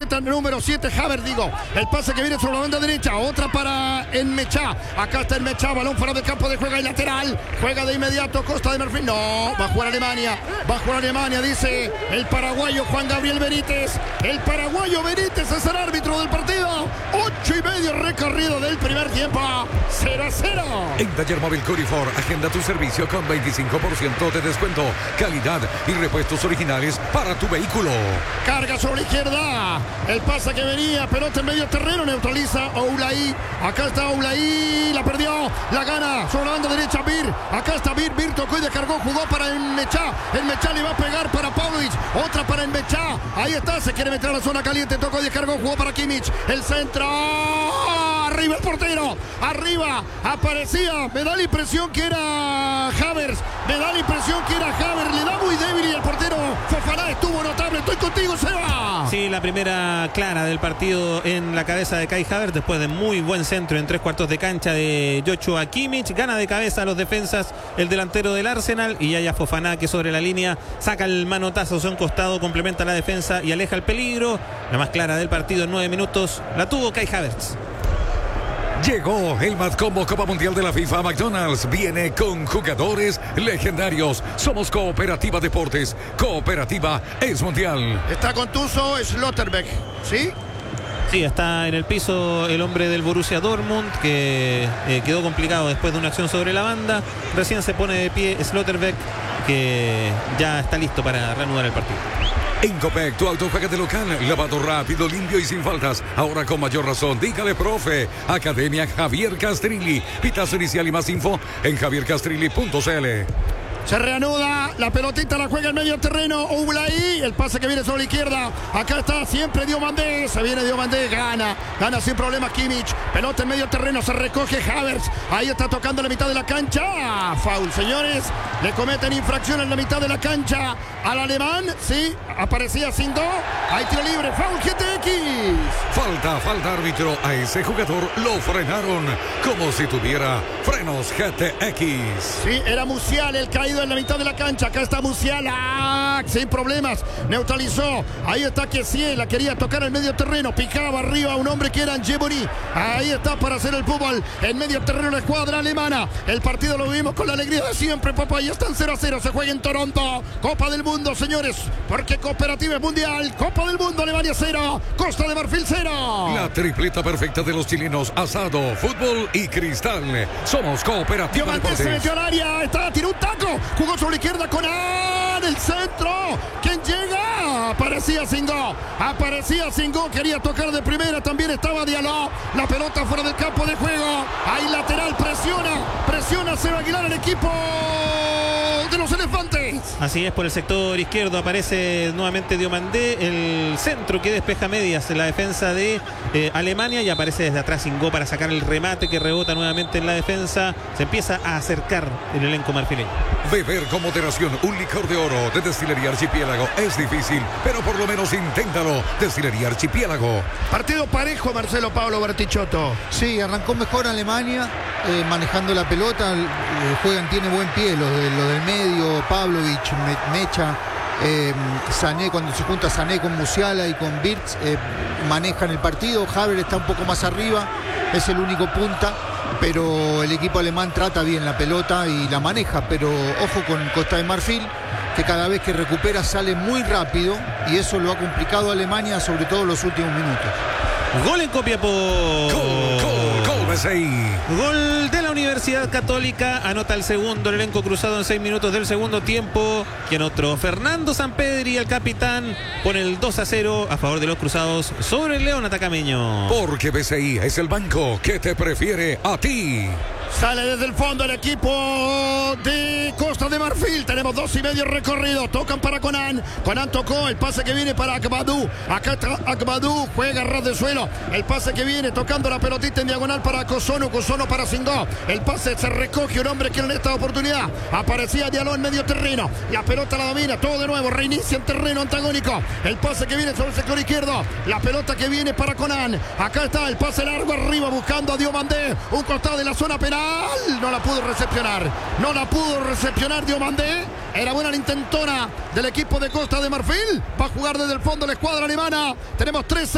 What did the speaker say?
falta número 7, Havertz, digo. El pase que viene sobre la banda derecha. Otra para Enmechá. Acá está Enmechá. Balón fuera del campo de juego y lateral. Juega de inmediato Costa de Marfil. No, va a jugar Alemania. Va a jugar Alemania, dice el paraguayo Juan Gabriel Benítez. El paraguayo Benítez es el árbitro del partido. 8:30 recorrido del primer tiempo. 0-0. En Taller Móvil Curifor, agenda tu servicio con 25% de descuento, calidad y repuestos originales para tu vehículo. Carga sobre la izquierda. El pase que venía, pelota en medio terreno, neutraliza Oulaí. Acá está Oulaí, la perdió, la gana sobre la banda derecha Bir. Acá está Bir tocó y descargó, jugó para Enmechá. Enmechá le va a pegar para Pavlovic. Otra para Enmechá. Ahí está, se quiere meter a la zona caliente, tocó y descargó, jugó para Kimmich. El centro. Arriba el portero, arriba, aparecía, me da la impresión que era Havertz, le da muy débil y el portero Fofana estuvo notable. Estoy contigo, Seba. Sí, la primera clara del partido en la cabeza de Kai Havertz, después de muy buen centro en 3/4 de cancha de Joshua Kimmich. Gana de cabeza a los defensas el delantero del Arsenal y Yaya Fofana, que sobre la línea saca el manotazo hacia un costado, complementa la defensa y aleja el peligro. La más clara del partido en 9 minutos la tuvo Kai Havertz. Llegó el Matcombo Copa Mundial de la FIFA. McDonald's viene con jugadores legendarios. Somos Cooperativa Deportes. Cooperativa es mundial. Está contuso Schlotterbeck, ¿sí? Sí, está en el piso el hombre del Borussia Dortmund, que quedó complicado después de una acción sobre la banda. Recién se pone de pie Schlotterbeck, que ya está listo para reanudar el partido. En Copec, tu auto juega de local, lavado rápido, limpio y sin faltas. Ahora con mayor razón, dígale, profe. Academia Javier Castrilli. Pitazo inicial y más info en javiercastrilli.cl. Se reanuda, la pelotita la juega en medio terreno, Oulaí, el pase que viene sobre la izquierda, acá está siempre Diomandé, se viene Diomandé, gana sin problema Kimmich, pelota en medio terreno, se recoge Havertz, ahí está tocando la mitad de la cancha, foul, señores, le cometen infracción en la mitad de la cancha al alemán, sí, aparecía Sindó, hay tiro libre, foul GTX. Falta árbitro, a ese jugador lo frenaron como si tuviera frenos GTX. Sí, era Musiala el caído en la mitad de la cancha. Acá está Musiala, sin problemas, neutralizó. Ahí está Kessie, la quería tocar en medio terreno, picaba arriba a un hombre que era Angeboni. Ahí está para hacer el fútbol en medio terreno la escuadra alemana. El partido lo vivimos con la alegría de siempre, papá. Ya están 0-0, se juega en Toronto. Copa del Mundo, señores, porque Cooperativa es mundial. Copa del Mundo, Alemania 0, Costa de Marfil 0. La tripleta perfecta de los chilenos: asado, fútbol y cristal. Somos Cooperativa Deportes. Se metió al área, tiró un taco, jugó sobre la izquierda con el centro. ¿Quién llega? Aparecía Singó, quería tocar de primera, también estaba Diallo. La pelota fuera del campo de juego. Ahí lateral, presiona Seba Aguilar, el equipo de los elefantes. Así es, por el sector izquierdo aparece nuevamente Diomandé, el centro que despeja medias en la defensa de Alemania, y aparece desde atrás Singó para sacar el remate que rebota nuevamente en la defensa. Se empieza a acercar el elenco marfileño. Beber con moderación un licor de oro de Destilería Archipiélago es difícil, pero por lo menos inténtalo. Destilería Archipiélago. Partido parejo, Marcelo Pablo Bertichotto. Sí, arrancó mejor Alemania, manejando la pelota, tiene buen pie los del medio, Pavlovic, Mecha, Sané, cuando se junta Sané con Musiala y con Wirtz, manejan el partido. Havertz está un poco más arriba, es el único punta, pero el equipo alemán trata bien la pelota y la maneja, pero ojo con Costa de Marfil, que cada vez que recupera sale muy rápido, y eso lo ha complicado a Alemania, sobre todo en los últimos minutos. Gol en Copiapó. Gol, BCI. Gol de la Universidad Católica. Anota el segundo, el elenco cruzado en 6 minutos del segundo tiempo. ¿Quién otro? Fernando Sampedri, el capitán, pone el 2-0 a favor de los cruzados sobre el León Atacameño. Porque BCI es el banco que te prefiere a ti. Sale desde el fondo el equipo de Costa de Marfil. Tenemos 2:30 recorrido. Tocan para Conan. Conan tocó. El pase que viene para Akbadou. Acá está Akbadou. Juega a ras de suelo. El pase que viene tocando la pelotita en diagonal para Cosono. Cosono para Singó. El pase se recoge un hombre que en esta oportunidad aparecía Diallo en medio terreno. La pelota la domina. Todo de nuevo. Reinicia en terreno antagónico. El pase que viene sobre el sector izquierdo. La pelota que viene para Conan. Acá está el pase largo arriba buscando a Diomandé. Un costado de la zona penal. No la pudo recepcionar Diomandé. Era buena la intentona del equipo de Costa de Marfil. Va a jugar desde el fondo la escuadra alemana. Tenemos 3